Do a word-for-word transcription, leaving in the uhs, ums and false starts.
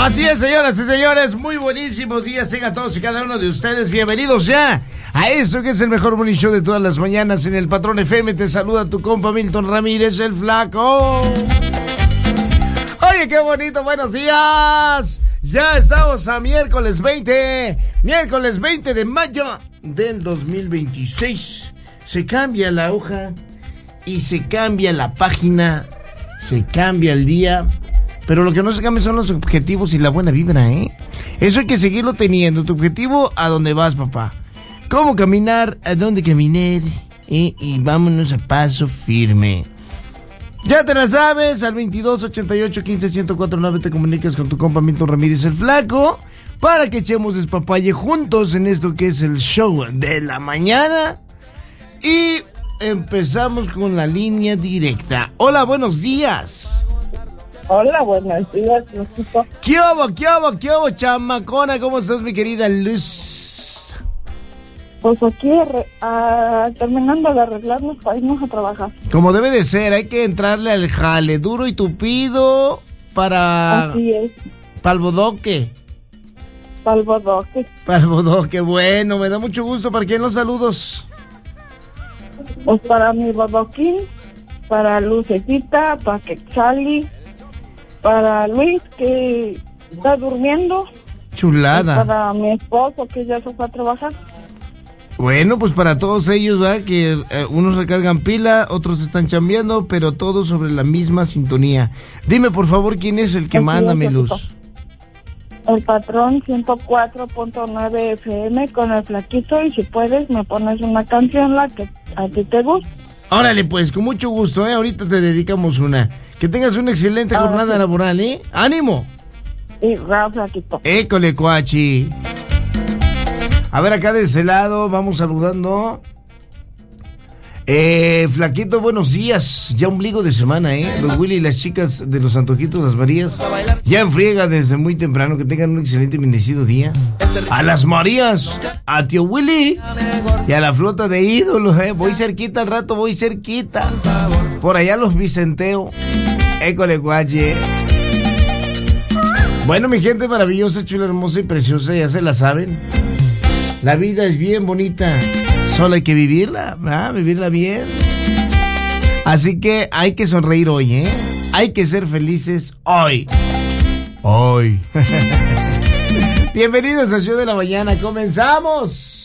Así es, señoras y señores, muy buenísimos días tengan todos y cada uno de ustedes. Bienvenidos ya a eso que es el mejor morning show de todas las mañanas en el Patrón F M. Te saluda tu compa Milton Ramírez, el Flaco. Oye, qué bonito, buenos días. Ya estamos a miércoles veinte, miércoles veinte de mayo del dos mil veintiséis. Se cambia la hoja y se cambia la página, se cambia el día. Pero lo que no se cambia son los objetivos y la buena vibra, ¿eh? Eso hay que seguirlo teniendo. Tu objetivo, ¿a dónde vas, papá? ¿Cómo caminar? ¿A dónde caminar? ¿Eh? Y vámonos a paso firme. Ya te la sabes, al veintidós ochenta y ocho quince ciento cuatro nueve te comunicas con tu compa Milton Ramírez, el Flaco, para que echemos despapalle juntos en esto que es el show de la mañana. Y empezamos con la línea directa. Hola, buenos días. Hola, buenos días, Lucito. ¿Qué hubo, qué hubo, qué hubo, chamacona? ¿Cómo estás, mi querida Luz? Pues aquí, uh, terminando de arreglarnos para irnos a trabajar. Como debe de ser, hay que entrarle al jale duro y tupido para... Así es. Para el bodoque. Para el bodoque. Para el bodoque, bueno, me da mucho gusto. ¿Para quién los saludos? Pues para mi bodoquín, para Lucecita, para Quetzali, para Luis, que está durmiendo. Chulada. Para mi esposo, que ya se fue a trabajar. Bueno, pues para todos ellos, ¿verdad? Que eh, unos recargan pila, otros están chambeando, pero todos sobre la misma sintonía. Dime, por favor, ¿quién es el que Así manda, es, mi Luz? El Patrón ciento cuatro punto nueve F M con el Flaquito, y si puedes me pones una canción la que a ti te gusta. Órale, pues, con mucho gusto, ¿eh? Ahorita te dedicamos una. Que tengas una excelente Ah, jornada sí. laboral, ¿eh? ¡Ánimo! Y va, Flaquito. École, cuachi. A ver, acá de ese lado, vamos saludando. Eh, Flaquito, buenos días. Ya ombligo de semana, ¿eh? Los Willy y las chicas de los Antojitos, las Marías, ya en friega desde muy temprano. Que tengan un excelente y bendecido día. A las Marías, a tío Willy y a la flota de ídolos, ¿eh? Voy cerquita al rato, voy cerquita. Por allá los Vicenteo. École, guache. Bueno, mi gente maravillosa, chula, hermosa y preciosa, ya se la saben. La vida es bien bonita. Solo hay que vivirla, ¿verdad? Vivirla bien. Así que hay que sonreír hoy, ¿eh? Hay que ser felices hoy. Hoy. Bienvenidos a Show de la Mañana. ¡Comenzamos!